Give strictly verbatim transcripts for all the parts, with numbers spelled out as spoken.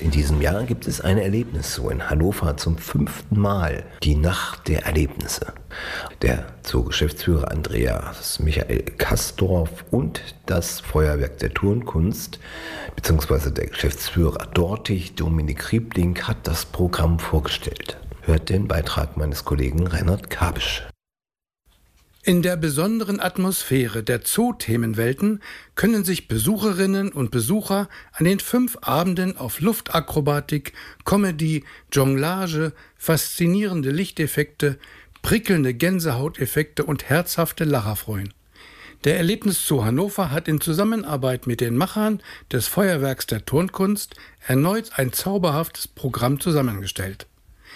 In diesem Jahr gibt es ein Erlebnis Zoo in Hannover zum fünften Mal, die Nacht der Erlebnisse. Der Zoo-Geschäftsführer Andreas Michael Kastorf und das Feuerwerk der Turnkunst, beziehungsweise der Geschäftsführer dortig, Dominik Riebling, hat das Programm vorgestellt. Hört den Beitrag meines Kollegen Reinhard Kabisch. In der besonderen Atmosphäre der Zoo-Themenwelten können sich Besucherinnen und Besucher an den fünf Abenden auf Luftakrobatik, Comedy, Jonglage, faszinierende Lichteffekte, prickelnde Gänsehauteffekte und herzhafte Lacher freuen. Der Erlebniszoo Hannover hat in Zusammenarbeit mit den Machern des Feuerwerks der Turnkunst erneut ein zauberhaftes Programm zusammengestellt.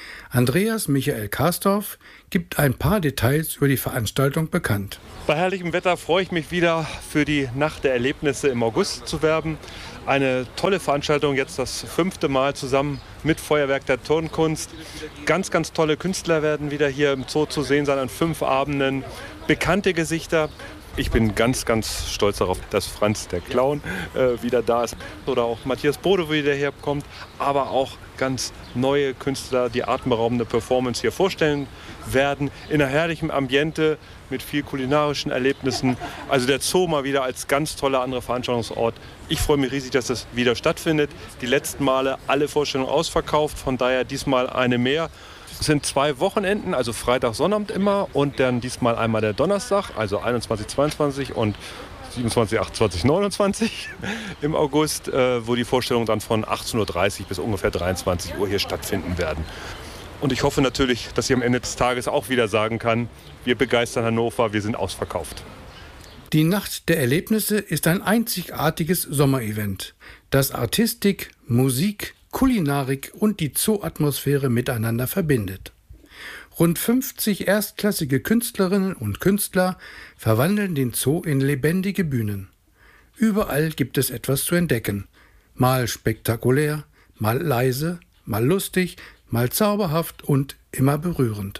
Andreas Michael Kastorf gibt ein paar Details über die Veranstaltung bekannt. Bei herrlichem Wetter freue ich mich wieder, für die Nacht der Erlebnisse im August zu werben. Eine tolle Veranstaltung, jetzt das fünfte Mal zusammen mit Feuerwerk der Turnkunst. Ganz, ganz tolle Künstler werden wieder hier im Zoo zu sehen sein an fünf Abenden. Bekannte Gesichter. Ich bin ganz, ganz stolz darauf, dass Franz, der Clown, äh, wieder da ist. Oder auch Matthias Bode wieder herkommt. Aber auch ganz neue Künstler, die atemberaubende Performance hier vorstellen werden. In einem herrlichen Ambiente mit viel kulinarischen Erlebnissen. Also der Zoo mal wieder als ganz toller anderer Veranstaltungsort. Ich freue mich riesig, dass das wieder stattfindet. Die letzten Male alle Vorstellungen ausverkauft. Von daher diesmal eine mehr. Es sind zwei Wochenenden, also Freitag, Sonnabend immer und dann diesmal einmal der Donnerstag, also einundzwanzig, zweiundzwanzig und siebenundzwanzig, achtundzwanzig, neunundzwanzig im August, äh, wo die Vorstellungen dann von achtzehn Uhr dreißig bis ungefähr dreiundzwanzig Uhr hier stattfinden werden. Und ich hoffe natürlich, dass ich am Ende des Tages auch wieder sagen kann, wir begeistern Hannover, wir sind ausverkauft. Die Nacht der Erlebnisse ist ein einzigartiges Sommerevent, das Artistik, Musik, Kulinarik und die Zoo-Atmosphäre miteinander verbindet. Rund fünfzig erstklassige Künstlerinnen und Künstler verwandeln den Zoo in lebendige Bühnen. Überall gibt es etwas zu entdecken. Mal spektakulär, mal leise, mal lustig, mal zauberhaft und immer berührend.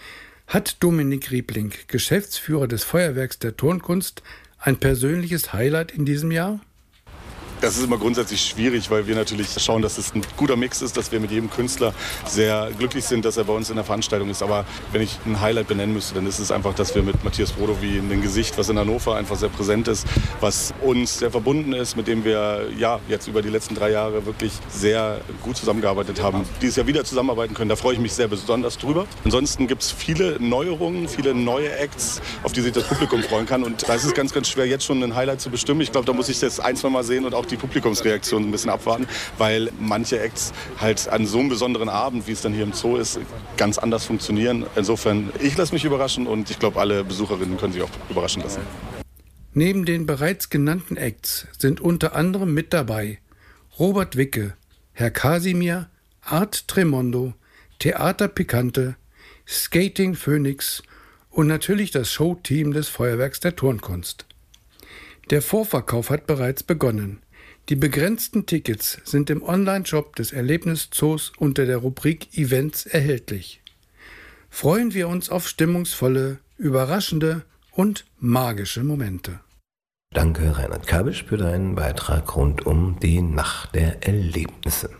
Hat Dominik Riebling, Geschäftsführer des Feuerwerks der Turnkunst, ein persönliches Highlight in diesem Jahr? Das ist immer grundsätzlich schwierig, weil wir natürlich schauen, dass es ein guter Mix ist, dass wir mit jedem Künstler sehr glücklich sind, dass er bei uns in der Veranstaltung ist. Aber wenn ich ein Highlight benennen müsste, dann ist es einfach, dass wir mit Matthias Brodowy ein Gesicht, was in Hannover einfach sehr präsent ist, was uns sehr verbunden ist, mit dem wir ja jetzt über die letzten drei Jahre wirklich sehr gut zusammengearbeitet haben. Dieses Jahr wieder zusammenarbeiten können, da freue ich mich sehr besonders drüber. Ansonsten gibt es viele Neuerungen, viele neue Acts, auf die sich das Publikum freuen kann. Und da ist es ganz, ganz schwer, jetzt schon ein Highlight zu bestimmen. Ich glaube, da muss ich das ein, zwei Mal sehen und auch die Publikumsreaktion ein bisschen abwarten, weil manche Acts halt an so einem besonderen Abend, wie es dann hier im Zoo ist, ganz anders funktionieren. Insofern, ich lasse mich überraschen und ich glaube, alle Besucherinnen können sich auch überraschen lassen. Neben den bereits genannten Acts sind unter anderem mit dabei Robert Wicke, Herr Kasimir, Art Tremondo, Theater Pikante, Skating Phoenix und natürlich das Showteam des Feuerwerks der Turnkunst. Der Vorverkauf hat bereits begonnen. Die begrenzten Tickets sind im Online-Shop des Erlebniszoos unter der Rubrik Events erhältlich. Freuen wir uns auf stimmungsvolle, überraschende und magische Momente. Danke, Reinhard Kabisch, für deinen Beitrag rund um die Nacht der Erlebnisse.